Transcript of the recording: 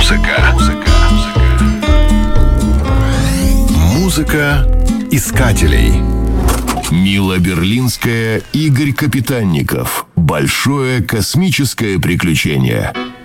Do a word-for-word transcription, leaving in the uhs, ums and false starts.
Музыка. Музыка. Музыка искателей. Мила Берлинская, Игорь Капитанников. Большое космическое приключение.